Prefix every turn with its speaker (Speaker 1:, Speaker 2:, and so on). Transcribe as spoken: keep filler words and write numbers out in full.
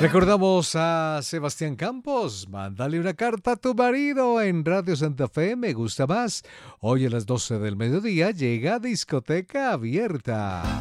Speaker 1: Recordamos a Sebastián Campos. Mándale una carta a tu marido en Radio Santa Fe. Me gusta más. Hoy a las doce del mediodía llega Discoteca Abierta.